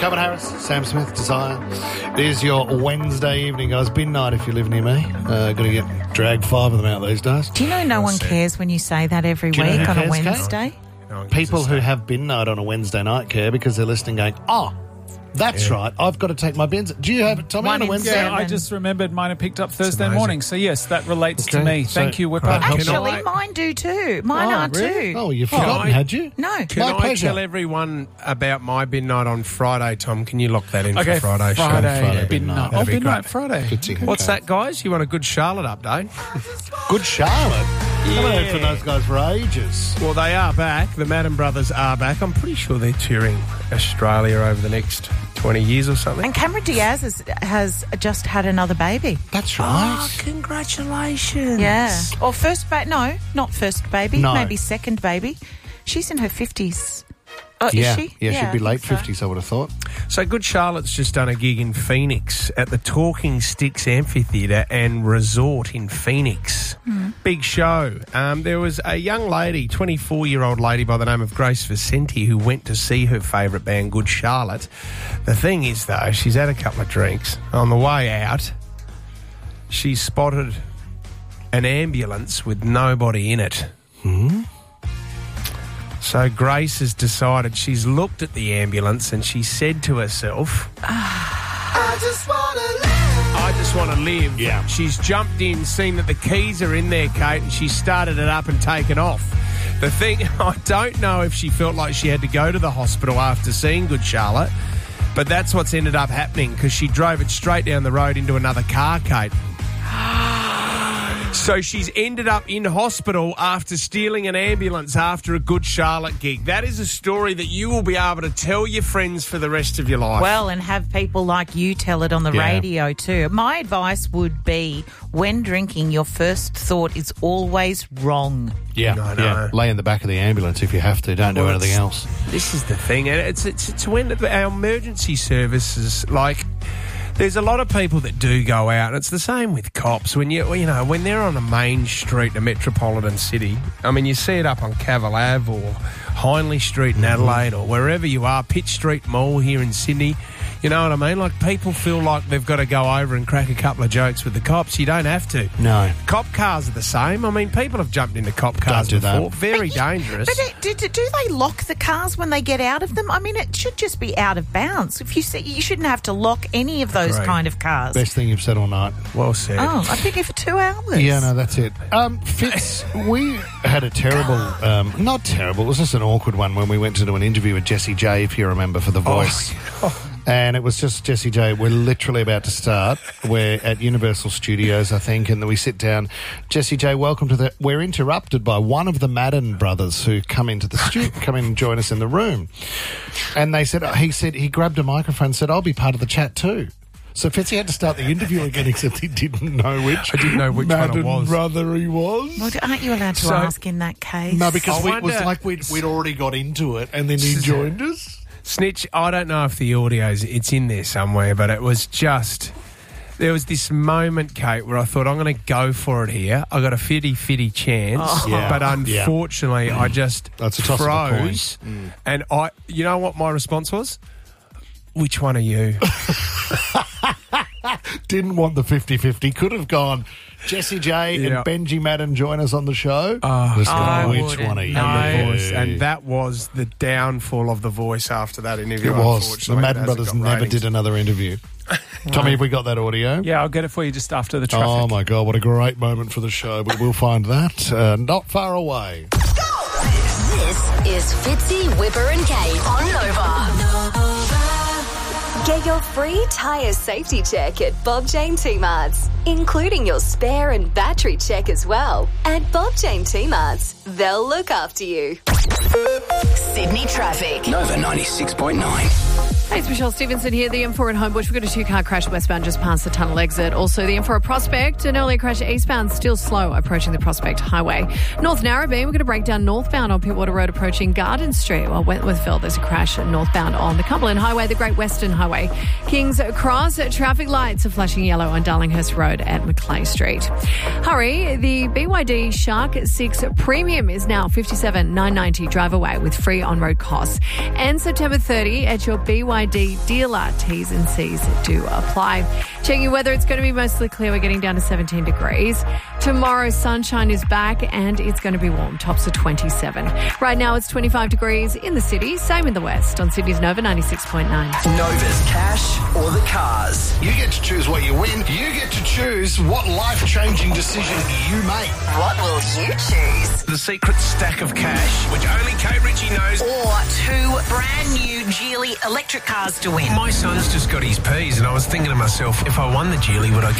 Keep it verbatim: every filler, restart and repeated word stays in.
Calvin Harris, Sam Smith, Desire. It is your Wednesday evening, guys. Bin night if you live near me. Uh, Got to get dragged five of them out these days. Do you know no one cares when you say that every Do you know week who on a cares, Kate? Wednesday? No, People who have bin night on a Wednesday night care because they're listening going, oh, that's Yeah. right, I've got to take my bins. Do you have it, Tommy, One on a in Wednesday? seven. Yeah, I just remembered mine are picked up Thursday amazing. morning. So, yes, that relates Okay, to me. so- Thank you, Whipper. Right, help Actually, I- mine do too. Mine Oh, are really? too. Oh, you've forgotten, I- had you? No. Can My I pleasure. tell everyone about my bin night on Friday, Tom? Can you lock that in Okay, for Friday? show? Friday, Friday bin midnight. night. That'd Oh, be bin great. night Friday. Fitzy. What's Okay. that, guys? You want a good Charlotte update? Good Charlotte. I haven't heard Yeah. from those guys for ages. Well, they are back. The Madden brothers are back. I'm pretty sure they're touring Australia over the next twenty years or something. And Cameron Diaz has, has just had another baby. That's right. Oh, congratulations. Yeah. Or first baby. No, not first baby. No. Maybe second baby. She's in her fifties. Oh, yeah, is she? yeah, I she'd be think late so. fifties, I would have thought. So Good Charlotte's just done a gig in Phoenix at the Talking Sticks Amphitheatre and Resort in Phoenix. Mm. Big show. Um, there was a young lady, twenty-four-year-old lady by the name of Grace Vicente, who went to see her favourite band, Good Charlotte. The thing is, though, she's had a couple of drinks. On the way out, she spotted an ambulance with nobody in it. Hmm? So Grace has decided, she's looked at the ambulance and she said to herself, I just want to live. I just want to live. Yeah. She's jumped in, seen that the keys are in there, Kate, and she started it up and taken off. The thing, I don't know if she felt like she had to go to the hospital after seeing Good Charlotte, but that's what's ended up happening because she drove it straight down the road into another car, Kate. So she's ended up in hospital after stealing an ambulance after a Good Charlotte gig. That is a story that you will be able to tell your friends for the rest of your life. Well, and have people like you tell it on the Yeah. radio too. My advice would be when drinking, your first thought is always wrong. Yeah, I know. yeah. Lay in the back of the ambulance if you have to. Don't do Well, anything it's- else. This is the thing. and It's, it's, it's when our emergency services, like... There's a lot of people that do go out, and it's the same with cops. When you, you know, when they're on a main street in a metropolitan city, I mean, you see it up on Cavill Ave or Hindley Street in Adelaide or wherever you are, Pitt Street Mall here in Sydney. You know what I mean? Like, people feel like they've got to go over and crack a couple of jokes with the cops. You don't have to. No. Cop cars are the same. I mean, people have jumped into cop cars Don't do that. before. Very dangerous. But it, do, do do they lock the cars when they get out of them? I mean, it should just be out of bounds. If you see, you shouldn't have to lock any of those Correct. kind of cars. Best thing you've said all night. Well said. Oh, I've been here for two hours. Yeah, no, that's it. Um, Fitz, we had a terrible, um, not terrible, it was just an awkward one when we went to do an interview with Jessie J, if you remember, for The Voice. And it was just Jessie J. We're literally about to start. We're at Universal Studios, I think, and then we sit down. Jessie J, welcome to the... We're interrupted by one of the Madden brothers who come into the studio, come in and join us in the room. And they said, he said, he grabbed a microphone and said, I'll be part of the chat too. So Fitzy had to start the interview again, except he didn't know which. I didn't know which one it Madden was. brother he was. Well, aren't you allowed to So- ask in that case? No, because I we, it was wonder- like we'd, we'd already got into it, and then he joined us. Snitch, I don't know if the audio's it's in there somewhere, but it was just... There was this moment, Kate, where I thought, I'm going to go for it here. I got a fifty-fifty chance, Oh. Yeah. but Yeah. unfortunately, I just That's a toss of a coin. froze. And I, you know what my response was? Which one are you? Didn't want the fifty-fifty. Could have gone, Jessie J Yeah. and Benji Madden join us on the show. Oh, Just I going, which wouldn't one are you? know. and, the voice, Yeah. and that was the downfall of the voice after that interview. It was. The unfortunately. Madden It hasn't brothers got never ratings. did another interview. Tommy, have we got that audio? Yeah, I'll get it for you just after the traffic. Oh, my God, what a great moment for the show. But we'll find that uh, not far away. This is Fitzy, Whipper and Kate on Nova. Get your free tyre safety check at Bob Jane T-Marts, including your spare and battery check as well. At Bob Jane T-Marts, they'll look after you. Sydney traffic. Nova ninety-six point nine. Hey, it's Michelle Stevenson here. The M four in Homebush. We've got a two-car crash westbound just past the tunnel exit. Also, the M four at Prospect. An earlier crash eastbound, still slow, approaching the Prospect Highway. North Narrabeen, we're going to break down northbound on Pittwater Road approaching Garden Street. While Wentworthville, there's a crash northbound on the Cumberland Highway, the Great Western Highway. King's Cross, traffic lights are flashing yellow on Darlinghurst Road. Road at Macleay Street. Hurry, the B Y D Shark six Premium is now fifty-seven thousand nine hundred ninety dollars drive away with free on-road costs. And September thirtieth at your B Y D dealer. T's and C's do apply. Checking your weather, it's going to be mostly clear. We're getting down to seventeen degrees. Tomorrow, sunshine is back and it's going to be warm. Tops of twenty-seven. Right now, it's twenty-five degrees in the city, same in the west on Sydney's Nova ninety-six point nine. Nova's cash or the cars. You get to choose what you win. You get to choose what life-changing decision you make. What will you choose? The secret stack of cash, which only Kate Ritchie knows. Or two brand new Geely electric cars to win. My son's just got his P's, and I was thinking to myself, if I won the Geely, would I